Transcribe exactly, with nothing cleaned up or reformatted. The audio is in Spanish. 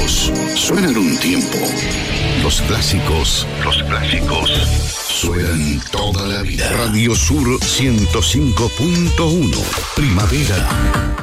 clásicos suenan un tiempo. Los clásicos, los clásicos suenan toda la vida. Radio Sur ciento cinco punto uno. Primavera.